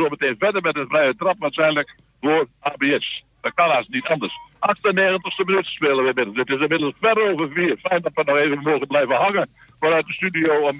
zo meteen verder met een vrije trap waarschijnlijk voor ABS. Dat kan haast niet anders. 98e minuut spelen we inmiddels. Het is inmiddels ver over 4. Fijn dat we nog even mogen blijven hangen vanuit de studio om